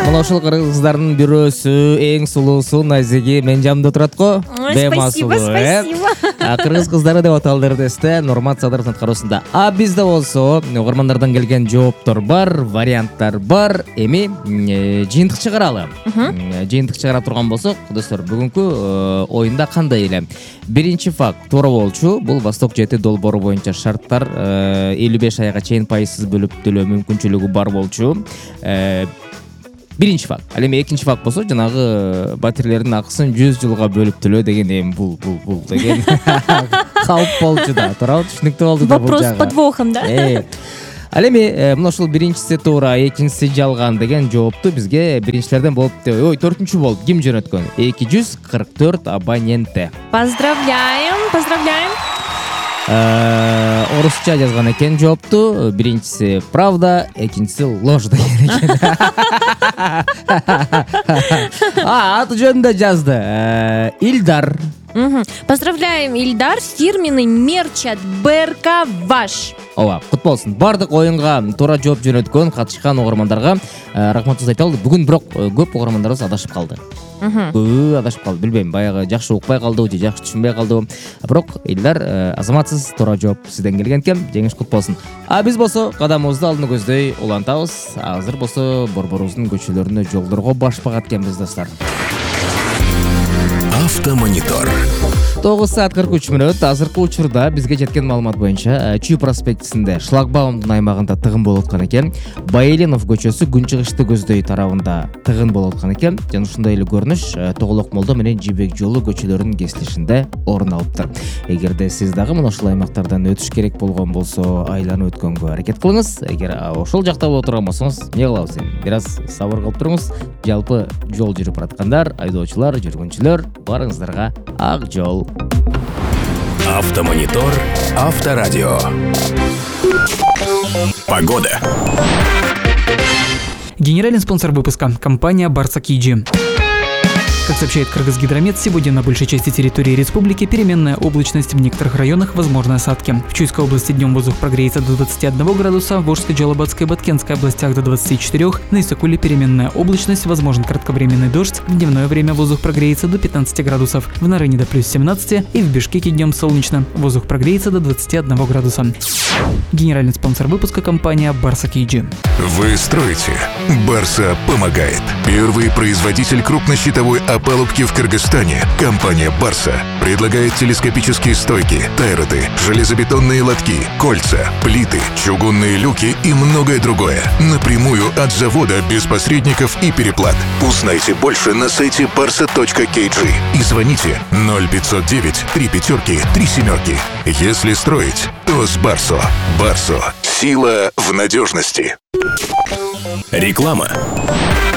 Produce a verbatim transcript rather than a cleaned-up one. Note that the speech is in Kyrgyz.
Мына ушул кыргыздардын бирөөсү, эң сулуусу Назиги мен жамда турат го. Спасибо, спасибо. Кыргыз кыздары деп аталдыр десте, Нурмат Садыровдун аткаруусунда. А бизде болсо угармандардан келген жооптор бар, варианттар бар. Эми жыйынтык чыгаралы. Жыйынтык чыгара турган болсок, достор, бүгүнкү оюнда кандай эле? Биринчи факт туура болчу. Бул Восток жети долбоору боюнча шарттар элүү беш айга чейин пайызсыз бөлүп төлөө мүмкүнчүлүгү бар болчу. Биринчи факт. Ал эми экинчи факт болсо, жанагы батирлердин акысын жүз жылга бөлүп төлөө деген эми бул бул бул деген калп болчу да. Туурабы? Түшүнүктүү болду да бул жагы. Вопрос с подвохом, да? Ал эми мына ушул биринчиси туура, экинчиси жалган деген жоопту бизге биринчилерден болуп, ой, төртүнчү болуп ким жөнөткөн? эки жүз кырк төрт абоненте. Поздравляем, поздравляем. Орусча жазган экен жоопту. Биринчиси правда, экинчиси ложь деген экен. А, аты жөнүндө жазды. Ильдар. Поздравляем, Ильдар. Фирменный мерч от БРК ваш. Ооба, кут болсун. Бардык оюнга туура жооп жөнөткөн катышкан угармандарга рахматыбызды айталы. Бүгүн бирок көп угармандарыбыз адашып калды. Көбү адашып калды. Билбейм, баягы жакшы укпай калдыбы же жакшы түшүнбөй калдыбы. Бирок Ильдар азаматсыз туура жооп сизден келген экен. Жеңиш кут болсун. А биз болсо кадамыбызды алдыны көздөй улантабыз. Азыр болсо борборубуздун көчөлөрүнө, жолдорго баш багат экенбиз, достор. Автомонитор. тогуз саат кырк үч мүнөт. Азыркы учурда бизге жеткен маалымат боюнча Чүй проспектисинде шлагбаумдун аймагында тыгын болуп аткан экен. Байеленов көчөсү Күнчыгышты көздөй тарабында тыгын болуп аткан экен. Жана ушундай эле көрүнүш Тоголок молдо менен Жибек жолу көчөлөрүнүн кесилишинде орун алыптыр. Эгерде сиз дагы мына ушул аймактардан өтүш керек болгон болсо, айланып өткөнгө аракет кылыңыз. Эгер ошол жакта боло турган болсоңуз, эмне кылабыз эми? Бир аз сабыр кылып туруңуз. Жалпы жол жүрүп бараткандар, айдоочулар, жүргүнчүлөр, барыңыздарга ак жол. Автомонитор. Авторадио. Погода. Генеральный спонсор выпуска – компания Барса Киджи. Как сообщает Кыргызгидромет, сегодня на большей части территории республики переменная облачность, в некоторых районах возможны осадки. В Чуйской области днем воздух прогреется до двадцати одного градуса, в Волжской, Джалабатской и Баткенской областях до двадцати четырёх, на Иссыкуле переменная облачность, возможен кратковременный дождь, в дневное время воздух прогреется до пятнадцати градусов, в Нарыне до плюс семнадцати и в Бишкеке днем солнечно, воздух прогреется до двадцати одного градуса. Генеральный спонсор выпуска – компания Барса Киджи. Вы строите, Барса помогает. Первый производитель крупнощитовой опалубки в Кыргызстане, компания Барса, предлагает телескопические стойки, тайроты, железобетонные лотки, кольца, плиты, чугунные люки и многое другое. Напрямую от завода, без посредников и переплат. Узнайте больше на сайте барса точка кей джи и звоните ноль пятьсот девять три пятерки три семерки. Если строить, то с Барсо. Барсо. Сила в надежности. Реклама.